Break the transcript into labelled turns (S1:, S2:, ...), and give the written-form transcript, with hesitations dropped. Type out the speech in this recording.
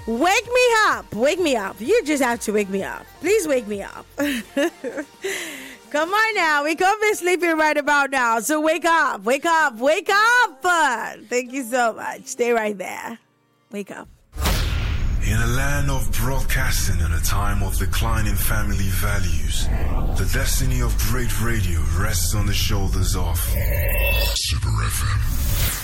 S1: Wake me up. Wake me up. You just have to wake me up. Please wake me up. Come on now. We can't be sleeping right about now. So wake up. Wake up. Wake up. Thank you so much. Stay right there. Wake up.
S2: In a land of broadcasting and a time of declining family values, the destiny of great radio rests on the shoulders of Super FM.